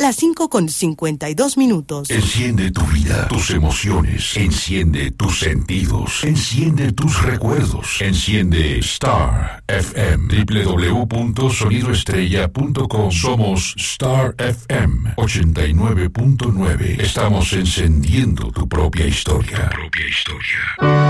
las 5:52. Enciende tu vida, tus emociones, enciende tus sentidos, enciende tus recuerdos, enciende Star FM, www.sonidoestrella.com. Somos Star FM 89.9. Estamos encendiendo tu propia historia.